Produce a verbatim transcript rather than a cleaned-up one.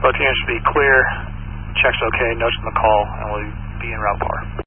Both units should be clear, checks okay, notes on the call, and we'll be en route par.